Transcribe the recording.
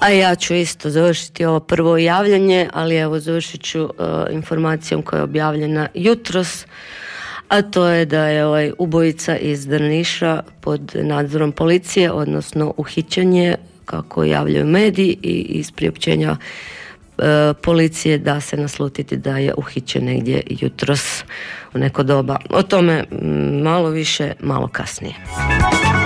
A ja ću isto završiti ovo prvo javljanje, ali evo završit ću informacijom koja je objavljena jutros, a to je da je ovaj ubojica iz Drniša pod nadzorom policije, odnosno uhićen je, kako javljaju mediji, i iz priopćenja policije da se naslutiti da je uhićen negdje jutros u neko doba. O tome malo više, malo kasnije.